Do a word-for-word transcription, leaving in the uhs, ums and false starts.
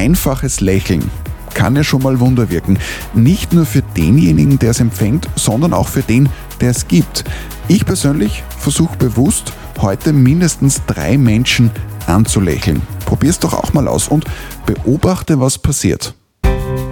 einfaches Lächeln kann ja schon mal Wunder wirken. Nicht nur für denjenigen, der es empfängt, sondern auch für den, der es gibt. Ich persönlich versuche bewusst, heute mindestens drei Menschen anzulächeln. Probier's doch auch mal aus und beobachte, was passiert.